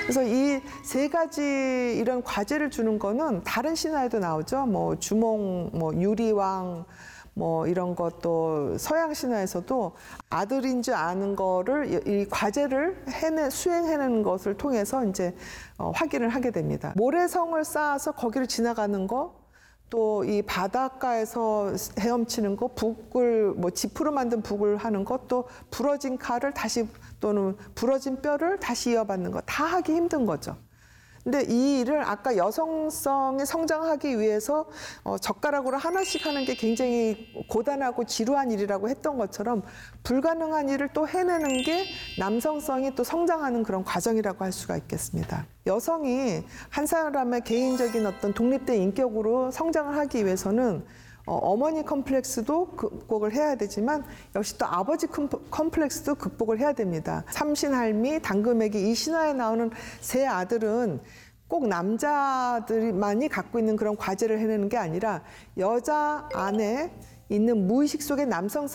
그래서 이 세 가지 이런 과제를 주는 거는 다른 신화에도 나오죠. 뭐 주몽, 뭐 유리왕, 뭐 이런 것도 서양 신화에서도 아들인 줄 아는 거를 이 과제를 수행해내는 것을 통해서 이제 확인을 하게 됩니다. 모래성을 쌓아서 거기를 지나가는 거, 또 이 바닷가에서 헤엄치는 거, 북을 뭐 지프로 만든 북을 하는 것, 또 부러진 칼을 다시 또는 부러진 뼈를 다시 이어받는 거 다 하기 힘든 거죠. 근데 이 일을 아까 여성성이 성장하기 위해서 젓가락으로 하나씩 하는 게 굉장히 고단하고 지루한 일이라고 했던 것처럼 불가능한 일을 또 해내는 게 남성성이 또 성장하는 그런 과정이라고 할 수가 있겠습니다. 여성이 한 사람의 개인적인 어떤 독립된 인격으로 성장을 하기 위해서는 어머니 컴플렉스도 극복을 해야 되지만 역시 또 아버지 컴플렉스도 극복을 해야 됩니다. 삼신할미, 당금애기 이 신화에 나오는 세 아들은 꼭 남자들만이 갖고 있는 그런 과제를 해내는 게 아니라 여자 안에 있는 무의식 속의 남성성